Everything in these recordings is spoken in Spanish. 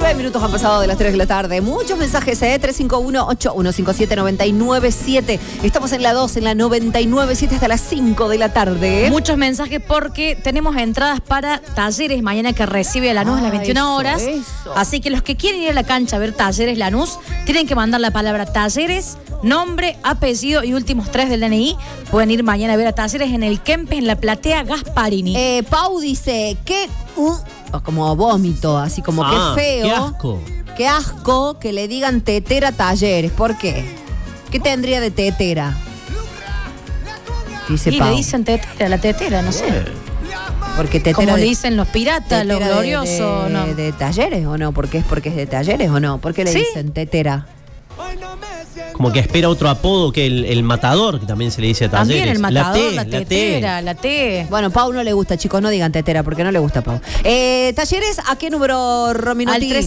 19 minutos han pasado de las 3 de la tarde. Muchos mensajes, 351-8157-997. Estamos en la 2, en la 997 hasta las 5 de la tarde. Muchos mensajes porque tenemos entradas para Talleres mañana que recibe a Lanús a las 21 horas. Así que los que quieren ir a la cancha a ver Talleres Lanús, tienen que mandar la palabra Talleres, nombre, apellido y últimos 3 del DNI. Pueden ir mañana a ver a Talleres en el Kempes, en la platea Gasparini. Pau dice que... como vómito, así como que feo. Qué asco. Qué asco que le digan tetera Talleres. ¿Por qué? ¿Qué tendría de tetera? Dice y Pau. le dicen tetera, la tetera, no sé. Porque tetera como le de, dicen los piratas, los gloriosos, ¿no? ¿De Talleres o no? ¿Porque es de Talleres o no? ¿Por qué le dicen tetera? Como que espera otro apodo que el matador, que también se le dice a Talleres. También el matador, la tetera, la T. Bueno, Pau no le gusta, chicos, no digan tetera porque no le gusta a Pau. Talleres, ¿a qué número, Rominotti? Al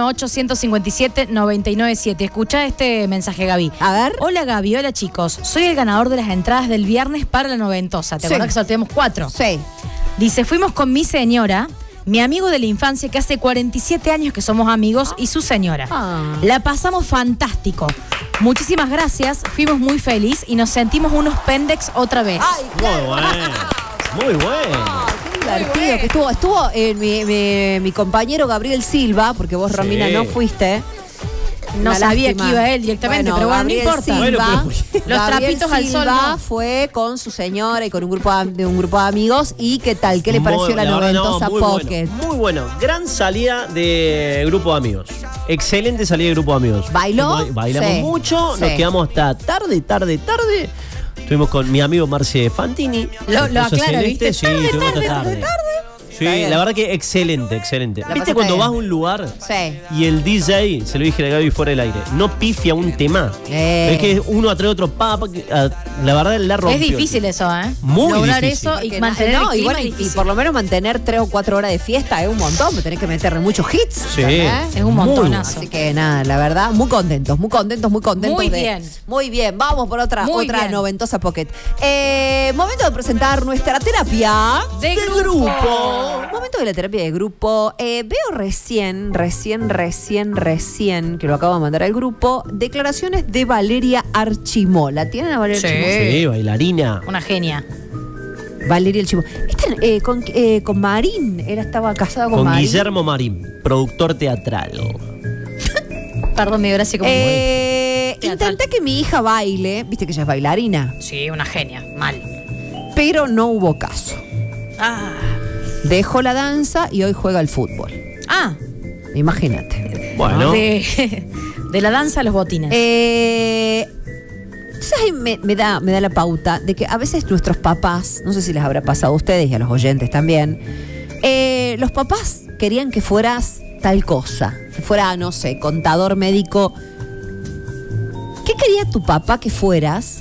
3518-157-997. Escucha este mensaje, Gaby. A ver. Hola, Gaby, hola, chicos. Soy el ganador de las entradas del viernes para la Noventosa. ¿Te acuerdas que sorteamos 4? Sí. Dice, fuimos con mi señora, mi amigo de la infancia, que hace 47 años que somos amigos, y su señora. La pasamos fantástico. Muchísimas gracias, fuimos muy felices y nos sentimos unos pendex otra vez. Ay, muy bueno, muy bueno. Qué divertido que estuvo mi compañero Gabriel Silva, porque vos, Romina, no fuiste. No sabía que iba él directamente, pero bueno, Gabriel no importa. Silva, los trapitos al sol. Fue con su señora y con un grupo de amigos. ¿Y qué tal? ¿Qué le pareció la Noventosa Pocket? Muy bueno. Gran salida de grupo de amigos. Excelente salida de grupo de amigos. ¿Bailó? Bailamos mucho, nos quedamos hasta tarde. Estuvimos con mi amigo Marce Fantini. Lo aclara, ¿viste? Sí, estuvimos hasta tarde. Sí, la verdad que excelente. ¿Viste cuando vas a un lugar y el DJ, se lo dije a Gaby fuera del aire, no pifia un tema? Es que uno atrás de otro, la verdad la rompió. Es difícil eso, Muy lograr difícil. eso y mantener el clima y por lo menos mantener 3 o 4 horas de fiesta es un montón, me tenés que meterle muchos hits. Sí. Es un montonazo. Así que nada, la verdad, muy contentos. Muy bien. Muy bien, vamos por otra Noventosa Pocket. Momento de presentar nuestra terapia de grupo. Momento de la terapia de grupo. Veo recién, que lo acabo de mandar al grupo, declaraciones de Valeria Archimó. ¿La tienen a Valeria Archimó? Sí, bailarina. Una genia. Valeria Archimó. Con Marín, estaba casada con Marín. Guillermo Marín, productor teatral. Perdón, mi gracia como intenté que mi hija baile, viste que ella es bailarina. Sí, una genia, mal. Pero no hubo caso. Dejó la danza y hoy juega al fútbol. Imagínate. Bueno. De la danza a los botines. Entonces me da la pauta de que a veces nuestros papás, no sé si les habrá pasado a ustedes y a los oyentes también, los papás querían que fueras tal cosa, que fuera, no sé, contador, médico. ¿Qué quería tu papá que fueras?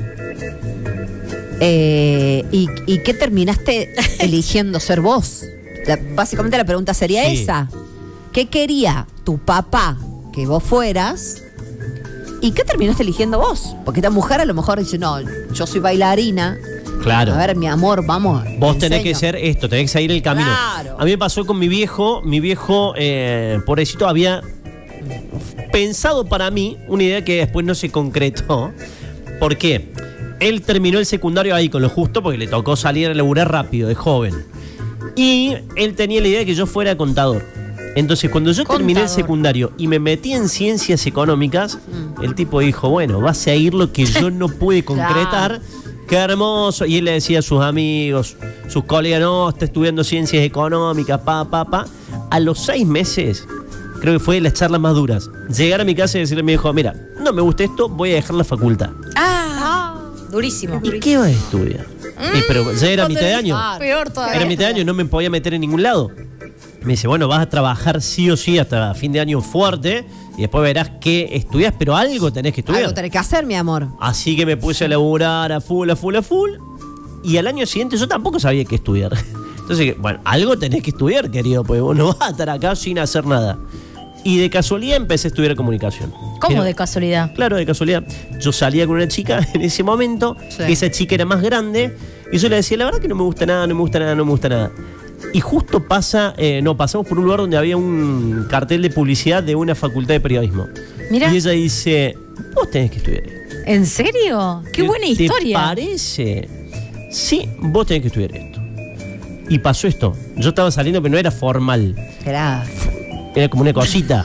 ¿Y qué terminaste eligiendo ser vos? Básicamente la pregunta sería esa. ¿Qué quería tu papá que vos fueras? ¿Y qué terminaste eligiendo vos? Porque esta mujer a lo mejor dice, no, yo soy bailarina. Claro. A ver, mi amor, vamos. Vos tenés que ser esto, tenés que seguir el camino. Claro. A mí me pasó con mi viejo, pobrecito, había pensado para mí una idea que después no se concretó. ¿Por qué? Él terminó el secundario ahí con lo justo porque le tocó salir a laburar rápido, de joven. Y él tenía la idea de que yo fuera contador. Entonces, cuando yo terminé el secundario y me metí en ciencias económicas, el tipo dijo, bueno, vas a seguir lo que yo no pude concretar. Claro. Qué hermoso. Y él le decía a sus amigos, sus colegas, no, está estudiando ciencias económicas, A los 6 meses, creo que fue de las charlas más duras, llegar a mi casa y decirle a mi hijo, mira, no me gusta esto, voy a dejar la facultad. Durísimo. ¿Y qué vas a estudiar? Pero ya era mitad de año. Peor todavía. Era mitad de año, no me podía meter en ningún lado. Me dice, bueno, vas a trabajar sí o sí hasta fin de año fuerte y después verás qué estudias, pero algo tenés que estudiar. Algo tenés que hacer, mi amor. Así que me puse a laburar a full. Y al año siguiente yo tampoco sabía qué estudiar. Entonces, bueno, algo tenés que estudiar, querido, porque vos no vas a estar acá sin hacer nada. Y de casualidad empecé a estudiar comunicación. ¿Cómo de casualidad? Claro, de casualidad. Yo salía con una chica en ese momento, esa chica era más grande, y yo le decía, la verdad que no me gusta nada. Y justo pasamos por un lugar donde había un cartel de publicidad de una facultad de periodismo. Mira. Y ella dice, vos tenés que estudiar esto. ¿En serio? Qué buena historia. ¿Te parece? Sí, vos tenés que estudiar esto. Y pasó esto. Yo estaba saliendo, pero no era formal. Era Era como una cosita.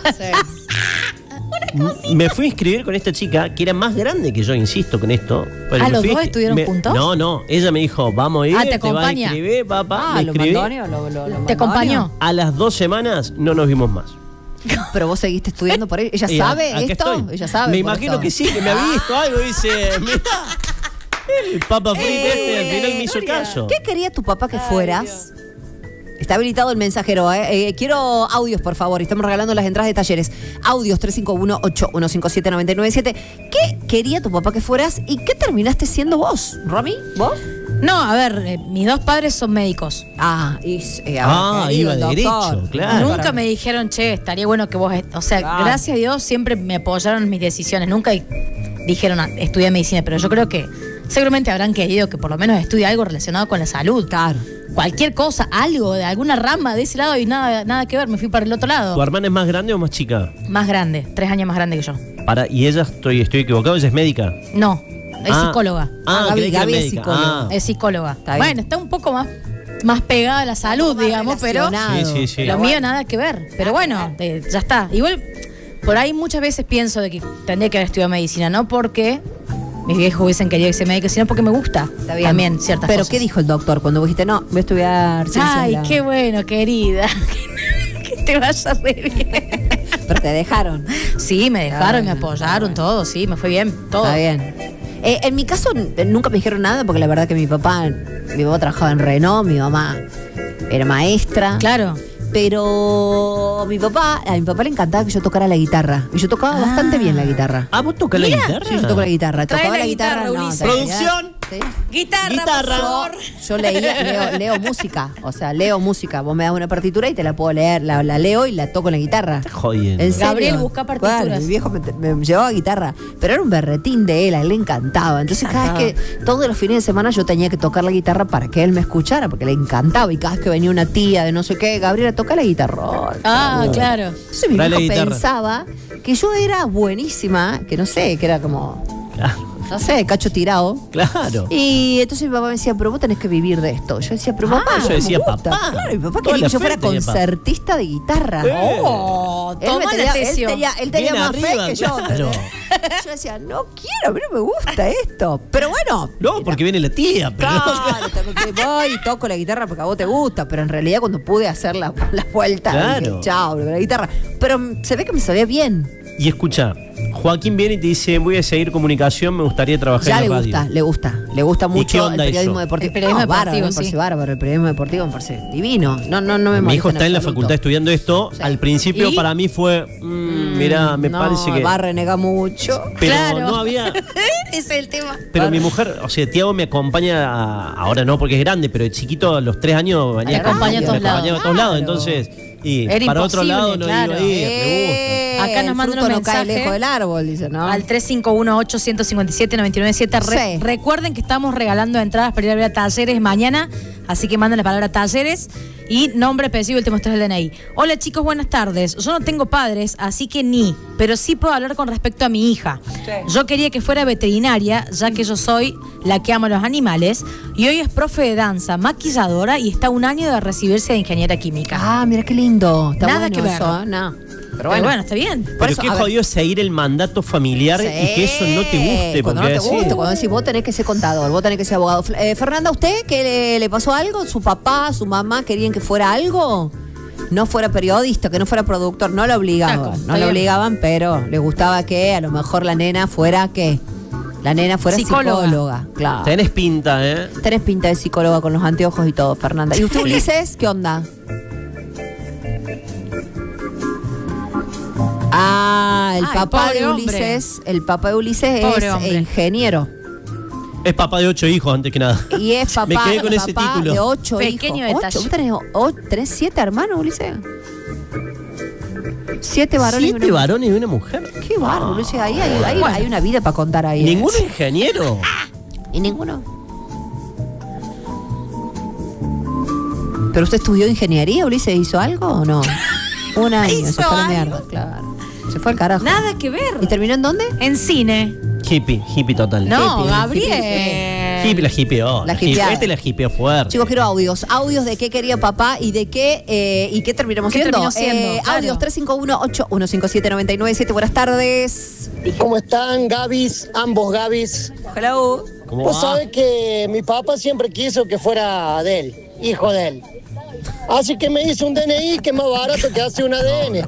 sí. Me fui a inscribir con esta chica, que era más grande que yo, insisto con esto. Pero ¿los dos estudiaron juntos? No. Ella me dijo, vamos a ir, te vas a acompaña. inscribir, papá. Me ¿lo inscribí. mandó lo ¿Te acompañó? A las 2 semanas no nos vimos más. Pero vos seguiste estudiando por ahí. ¿Ella Y sabe acá esto? estoy. Ella sabe. Me por imagino esto. que sí, que me ha visto algo. Dice, mira, el Papa Frito al final me hizo caso. ¿Qué quería tu papá que fueras? Está habilitado el mensajero. Quiero audios, por favor. Estamos regalando las entradas de talleres. Audios 351-8157-997. ¿Qué quería tu papá que fueras y qué terminaste siendo vos? ¿Romy? ¿Vos? No, a ver, mis dos padres son médicos. Iba de derecho, claro. Nunca me dijeron, che, estaría bueno que vos... O sea, Claro. gracias a Dios siempre me apoyaron en mis decisiones. Nunca dijeron, estudia medicina. Pero yo creo que seguramente habrán querido que por lo menos estudie algo relacionado con la salud. Claro. Cualquier cosa, algo, de alguna rama de ese lado y nada que ver. Me fui para el otro lado. ¿Tu hermana es más grande o más chica? Más grande, 3 años más grande que yo. Y ella, estoy equivocado, ella es médica. No, es psicóloga. Creí que era Gaby es médica. psicóloga. Es psicóloga. Está bien. Bueno, está un poco más pegada a la salud, digamos, pero Sí. lo mío nada que ver. Pero bueno, ya está. Igual, por ahí muchas veces pienso de que tendría que haber estudiado medicina, no porque mis viejos hubiesen querido que sea médica, sino porque me gusta Está bien. también ciertas Pero cosas. ¿qué dijo el doctor cuando vos dijiste, no, voy a estudiar ciencias Ay, de la-"? qué bueno, querida. Que te vaya re bien. Pero te dejaron. Sí, me dejaron, me Ay, apoyaron, todo, sí, me fue bien, todo. Está bien. En mi caso nunca me dijeron nada porque la verdad que mi papá trabajaba en Renault, mi mamá era maestra. Claro. Pero a mi papá le encantaba que yo tocara la guitarra. Y yo tocaba bastante bien la guitarra. ¿Vos tocas la guitarra? Sí, yo toco la guitarra. Trae Tocaba la la guitarra, guitarra, no. Ulises. Producción. ¿Sí? Guitarra, por favor. Yo leo música. O sea, leo música. Vos me das una partitura y te la puedo leer. La leo y la toco en la guitarra. Jodiendo. ¿En serio? Gabriel busca partituras. Claro, mi viejo me llevaba guitarra. Pero era un berretín de él, a él le encantaba. Entonces cada vez que, todos los fines de semana yo tenía que tocar la guitarra para que él me escuchara, porque le encantaba. Y cada vez que venía una tía de no sé qué, Gabriela, toca la guitarra. Ah, claro. Entonces mi Trae la viejo guitarra. pensaba que yo era buenísima, que no sé, que era como, no sé, cacho tirado. Claro. Y entonces mi papá me decía, pero vos tenés que vivir de esto. Yo decía, pero papá, yo me decía, gusta. papá. Claro, mi papá Toda quería la que yo fuera fe tenía papá. concertista de guitarra. Oh, Él, toma la tesio. él tenía Bien más arriba, fe que yo. claro. Yo decía, no quiero, a mí no me gusta esto. Pero bueno. No, porque viene la tía. Pero Claro, voy y toco la guitarra porque a vos te gusta, pero en realidad cuando pude hacer la vuelta, Claro. dije, chao, la guitarra. Pero se ve que me sabía bien. Y escucha, Joaquín viene y te dice, voy a seguir comunicación, me gustaría trabajar Ya en le la radio. le gusta ¿Y qué mucho onda el periodismo eso? deportivo. El periodismo bárbaro, deportivo, me parece sí. bárbaro, el periodismo deportivo me parece divino. No me Mi molesta hijo está en la absoluto. facultad estudiando esto. Sí. Al principio ¿Y? para mí fue, mira, me no, parece que... va a renegar mucho. Pero Claro. no había... Ese es el tema. Pero mi mujer, o sea, Tiago me acompaña, ahora no porque es grande, pero de chiquito a los 3 años venía Me acompaña a conmigo, todos me acompañaba a todos lados. lados. Entonces, y Era para otro imposible, lado no claro. iba a ir, me Acá nos el mandan fruto un no cae mensaje lejos del árbol, dice, ¿no? Al 351-857-997. Sí. Recuerden que estamos regalando entradas para ir a ver a Talleres mañana, así que manden la palabra Talleres y nombre, apellido y te muestras el DNI. Hola chicos, buenas tardes. Yo no tengo padres, así que pero sí puedo hablar con respecto a mi hija. Yo quería que fuera veterinaria, ya que yo soy la que ama los animales, y hoy es profe de danza, maquilladora y está a 1 año de recibirse de ingeniera química. Ah, mira qué lindo. Está Nada bueno que ver. eso, ¿eh? No. Pero bueno, está bien. Por Pero eso, qué a ver. jodido es seguir el mandato familiar y que eso no te guste. Cuando porque no te así- gusta, cuando decís vos tenés que ser contador, vos tenés que ser abogado. Fernanda, ¿usted qué le pasó algo? ¿Su papá, su mamá querían que fuera algo? No fuera periodista, que no fuera productor, no lo obligaban. Está No lo bien. obligaban, pero le gustaba que a lo mejor la nena fuera ¿qué? La nena fuera psicóloga. Claro. Tenés pinta, ¿eh? Tenés pinta de psicóloga con los anteojos y todo, Fernanda. ¿Y usted, Ulises, qué onda? Ah, el Ay, papá pobre de hombre. Ulises, el papá de Ulises Pobre es hombre. ingeniero. Es papá de 8 hijos, antes que nada. Y es papá, Me quedé con ese papá título. de 8 Pequeño hijos. detalle. ¿Vos tenés 7 hermanos, Ulises? 7 varones. y 7 una- varones y una mujer. Qué bárbaro, Ulises. Ahí hay una vida para contar ahí. ¿eh? Ninguno ingeniero. ¿Y ninguno? ¿Pero usted estudió ingeniería, Ulises? ¿Hizo algo o no? Un año, se fue a la mierda, claro. Se fue al carajo. Nada que ver. ¿Y terminó en dónde? En cine. Hippie total. No, Hippie, Gabriel. La hippieó. La hippieada. Este la hippieó fuerte. Chicos, quiero audios. Audios de qué quería papá y de qué terminamos ¿Qué siendo. terminó siendo? Claro. Audios 351-8157-997. Buenas tardes. ¿Cómo están, Gabis? Ambos Gabis. Hello. ¿Cómo Vos va? sabés que mi papá siempre quiso que fuera de él, hijo de él. Así que me hizo un DNI que es más barato que hace un ADN.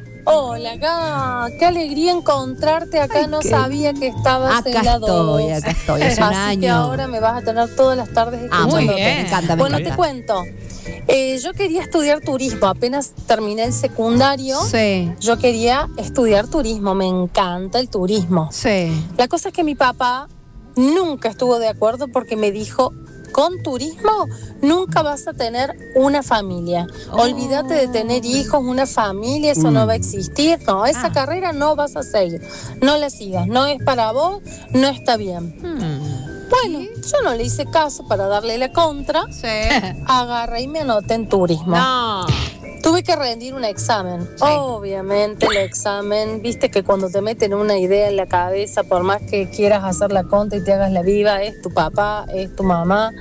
Hola, qué alegría encontrarte acá. Ay, no qué- sabía que estabas en la 2. Acá estoy, hace un Así año. que ahora me vas a tener todas las tardes Muy escuchándote. bien. Me encanta, me Bueno, encanta. te cuento. Yo quería estudiar turismo. Apenas terminé el secundario. Sí, Yo quería estudiar turismo. Me encanta el turismo. sí. La cosa es que mi papá nunca estuvo de acuerdo porque me dijo: con turismo nunca vas a tener una familia. Olvídate de tener hijos, una familia, eso no va a existir. No, esa carrera no vas a seguir. No la sigas, no es para vos, no está bien. Bueno, yo no le hice caso para darle la contra. Sí. Agarré y me anoté en turismo. No. Tuve que rendir un examen. Obviamente el examen, viste que cuando te meten una idea en la cabeza, por más que quieras hacer la contra y te hagas la viva, es tu papá, es tu mamá.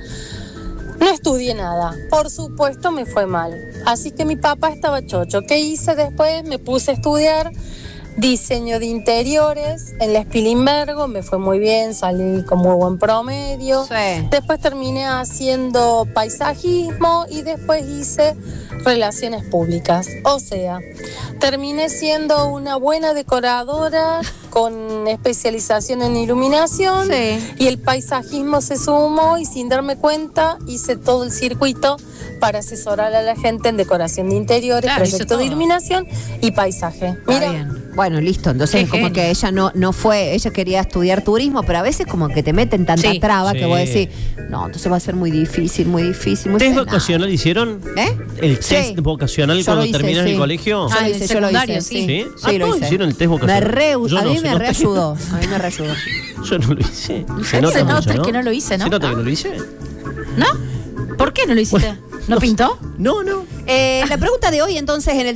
No estudié nada. Por supuesto me fue mal. Así que mi papá estaba chocho. ¿Qué hice después? Me puse a estudiar diseño de interiores en la Spilimbergo. Me fue muy bien, salí con muy buen promedio. Sí. Después terminé haciendo paisajismo y después hice relaciones públicas. O sea, terminé siendo una buena decoradora con especialización en iluminación. Sí. Y el paisajismo se sumó y sin darme cuenta hice todo el circuito para asesorar a la gente en decoración de interiores, Claro, hizo proyecto de todo. iluminación y paisaje. Está Mira, bien. Bueno, listo. Entonces, Qué como genio. que ella no fue, ella quería estudiar turismo, pero a veces como que te meten tanta Sí. traba que Sí. vos decís, no, entonces va a ser muy difícil, muy difícil, muy ¿Test frenado. vocacional hicieron? ¿Eh? ¿El test Sí. vocacional Yo cuando lo hice, terminas sí. el colegio? Yo Ah, lo en hice, el yo lo hice, secundario, sí. ¿Sí? Sí, lo todos hice. hicieron el test Me vocacional. Yo a no, mí se me nota reayudó. A mí me reayudó. Yo no lo hice. Se nota Se nota mucho, que no lo hice, ¿no? ¿Se nota que no lo hice? ¿No? ¿Por qué no lo hiciste? ¿No pintó? No, no. La pregunta de hoy entonces en el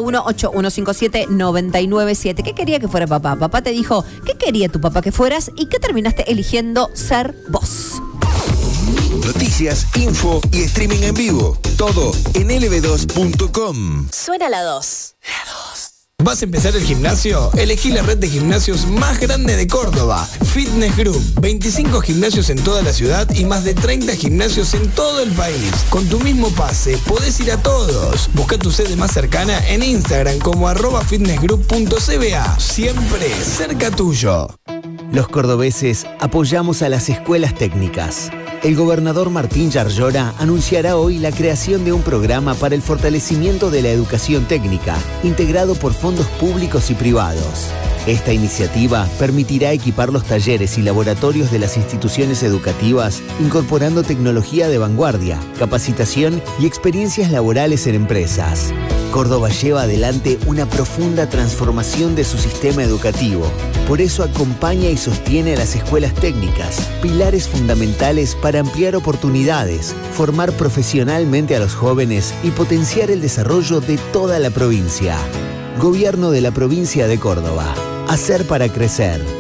351-8157-997. ¿Qué quería que fuera papá? Papá te dijo, ¿qué quería tu papá que fueras? ¿Y qué terminaste eligiendo ser vos? Noticias, info y streaming en vivo. Todo en lb2.com. Suena la 2. ¿Vas a empezar el gimnasio? Elegí la red de gimnasios más grande de Córdoba. Fitness Group. 25 gimnasios en toda la ciudad y más de 30 gimnasios en todo el país. Con tu mismo pase, podés ir a todos. Busca tu sede más cercana en Instagram como @fitnessgroup.cba. Siempre cerca tuyo. Los cordobeses apoyamos a las escuelas técnicas. El gobernador Martín Yarlora anunciará hoy la creación de un programa para el fortalecimiento de la educación técnica, integrado por fondos públicos y privados. Esta iniciativa permitirá equipar los talleres y laboratorios de las instituciones educativas, incorporando tecnología de vanguardia, capacitación y experiencias laborales en empresas. Córdoba lleva adelante una profunda transformación de su sistema educativo. Por eso acompaña y sostiene a las escuelas técnicas, pilares fundamentales para ampliar oportunidades, formar profesionalmente a los jóvenes y potenciar el desarrollo de toda la provincia. Gobierno de la provincia de Córdoba. Hacer para crecer.